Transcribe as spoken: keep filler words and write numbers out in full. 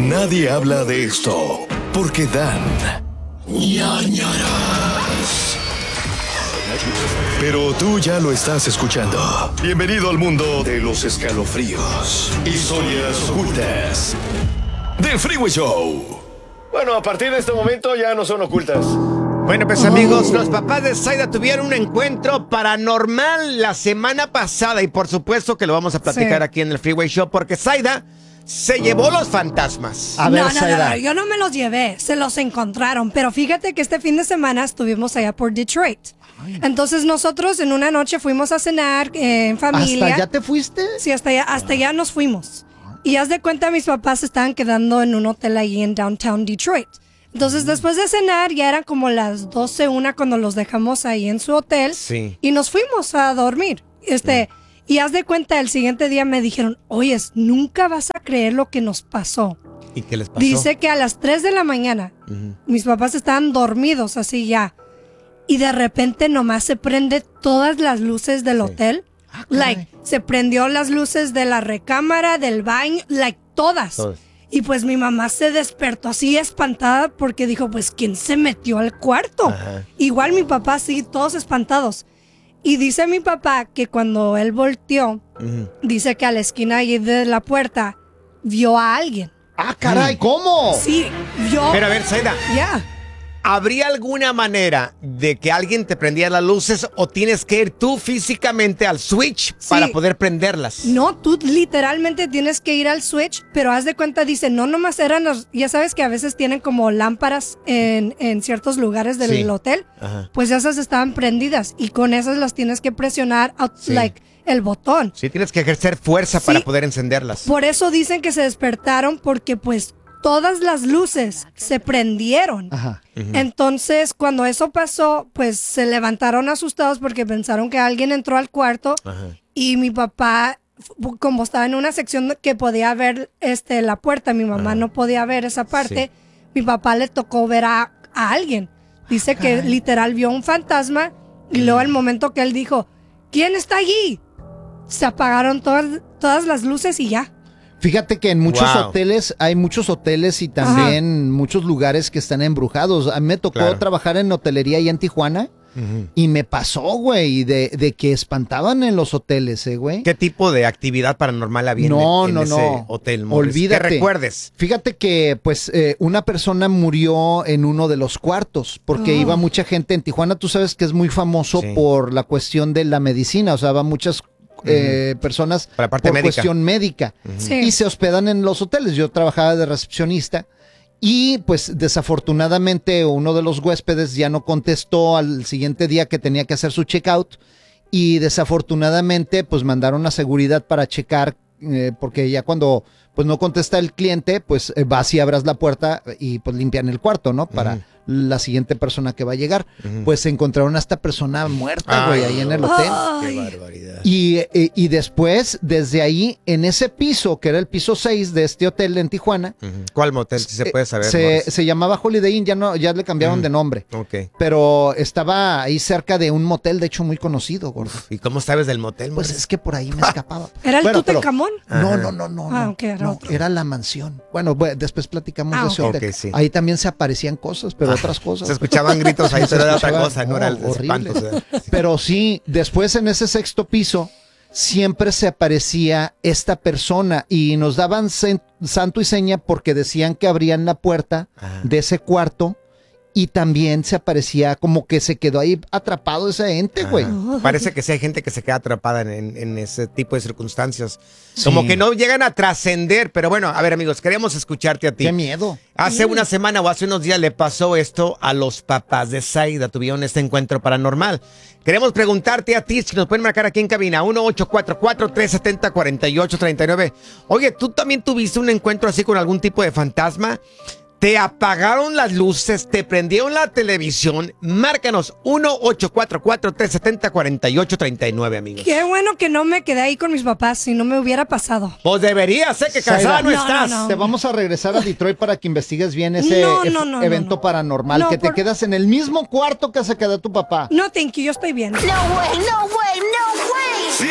Nadie habla de esto porque dan ñañaras. Pero tú ya lo estás escuchando. Bienvenido al mundo de los escalofríos. Historias ocultas del Freeway Show. Bueno, a partir de este momento ya no son ocultas. Bueno, pues amigos, los papás de Zaida tuvieron un encuentro paranormal la semana pasada y por supuesto que lo vamos a platicar sí. aquí en el Freeway Show porque Zaida se llevó los fantasmas. A ver, no, no, no, no, yo no me los llevé, se los encontraron, pero fíjate que este fin de semana estuvimos allá por Detroit. Ay. Entonces nosotros en una noche fuimos a cenar eh, en familia. ¿Hasta allá te fuiste? Sí, hasta allá, hasta allá nos fuimos. Y haz de cuenta, mis papás estaban quedando en un hotel ahí en downtown Detroit. Entonces, después de cenar, ya eran como las doce, una cuando los dejamos ahí en su hotel. Sí. Y nos fuimos a dormir. Este, mm. Y haz de cuenta, el siguiente día me dijeron, oyes, nunca vas a creer lo que nos pasó. ¿Y qué les pasó? Dice que a las tres de la mañana, uh-huh. mis papás estaban dormidos así ya. Y de repente nomás se prende todas las luces del sí. hotel. Ah, like, se prendió las luces de la recámara, del baño, like, todas. Todas. Y pues mi mamá se despertó así espantada porque dijo, pues, ¿quién se metió al cuarto? Ajá. Igual mi papá, sí, todos espantados. Y dice mi papá que cuando él volteó, uh-huh. dice que a la esquina ahí de la puerta vio a alguien. ¡Ah, caray! ¿Cómo? Sí, vio... Pero a ver, Zaida. Ya. Yeah. ¿Habría alguna manera de que alguien te prendiera las luces o tienes que ir tú físicamente al switch sí. para poder prenderlas? No, tú literalmente tienes que ir al switch, pero haz de cuenta, dice, no nomás eran los... Ya sabes que a veces tienen como lámparas en, en ciertos lugares del sí. hotel. Ajá. Pues esas estaban prendidas y con esas las tienes que presionar, out, sí. like, el botón. Sí, tienes que ejercer fuerza sí. para poder encenderlas. Por eso dicen que se despertaron porque pues... todas las luces se prendieron. Ajá. Uh-huh. Entonces, cuando eso pasó, pues se levantaron asustados porque pensaron que alguien entró al cuarto. Ajá. Y mi papá, como estaba en una sección que podía ver este, la puerta, mi mamá Ajá. no podía ver esa parte, sí. mi papá le tocó ver a, a alguien. Dice Ay. que literal vio un fantasma y luego al momento que él dijo, ¿quién está allí? Se apagaron todas, todas las luces y ya. Fíjate que en muchos wow. hoteles, hay muchos hoteles y también Ajá. muchos lugares que están embrujados. A mí me tocó claro. trabajar en hotelería allá en Tijuana uh-huh. y me pasó, güey, de, de que espantaban en los hoteles, eh, güey. ¿Qué tipo de actividad paranormal había no, en, en no, ese no. hotel, Morris? Olvídate. ¿Qué recuerdes? Fíjate que, pues, eh, una persona murió en uno de los cuartos porque oh. iba mucha gente en Tijuana. Tú sabes que es muy famoso sí. por la cuestión de la medicina, o sea, va muchas Eh, uh-huh. personas Para parte por médica. cuestión médica uh-huh. sí. y se hospedan en los hoteles. Yo trabajaba de recepcionista y pues desafortunadamente uno de los huéspedes ya no contestó al siguiente día que tenía que hacer su checkout y desafortunadamente pues mandaron a seguridad para checar eh, porque ya cuando pues no contesta el cliente pues eh, vas y abras la puerta y pues limpian el cuarto, ¿no? Para uh-huh. la siguiente persona que va a llegar. Uh-huh. Pues se encontraron a esta persona muerta, güey, ahí en el hotel. Ay. Qué barbaridad. Y, y, y después, desde ahí, en ese piso, que era el piso seis de este hotel en Tijuana. Uh-huh. ¿Cuál motel? Si se puede saber. Se, se llamaba Holiday Inn, ya, no, ya le cambiaron uh-huh. de nombre. Okay. Pero estaba ahí cerca de un motel, de hecho, muy conocido, gordo. Uf, ¿y cómo sabes del motel? Pues Morris? es que por ahí me escapaba. ¿Era el bueno, Tutankamón? No, no, no, no. Ah, no, okay, era, no otro. Era la mansión. Bueno, bueno después platicamos ah, de ese hotel. Okay, sí. Ahí también se aparecían cosas, pero ah, otras cosas. Se escuchaban gritos ahí, pero era otra cosa, no, no era el horrible. espanto. O sea. Pero sí, después en ese sexto piso siempre se aparecía esta persona y nos daban santo y seña porque decían que abrían la puerta Ajá. de ese cuarto y también se aparecía como que se quedó ahí atrapado ese ente, güey. Parece que sí hay gente que se queda atrapada en, en, en ese tipo de circunstancias. Sí. Como que no llegan a trascender, pero bueno, a ver amigos, queremos escucharte a ti. ¡Qué miedo! Hace una semana o hace unos días le pasó esto a los papás de Zaida, tuvieron este encuentro paranormal. Queremos preguntarte a ti, si nos pueden marcar aquí en cabina, uno ocho cuatro cuatro, tres siete cero, cuatro ocho tres nueve. Oye, ¿tú también tuviste un encuentro así con algún tipo de fantasma? ¿Te apagaron las luces? ¿Te prendieron la televisión? Márcanos uno ocho cuatro cuatro, tres siete cero, cuatro ocho tres nueve, amigos. Qué bueno que no me quedé ahí con mis papás, si no me hubiera pasado. Pues deberías, sé que casada no, no estás. No, no. Te vamos a regresar a Detroit para que investigues bien ese no, no, no, evento no, no. paranormal, no, que por... te quedas en el mismo cuarto que se quedó tu papá. No, thank you, yo estoy bien. No way, no way, no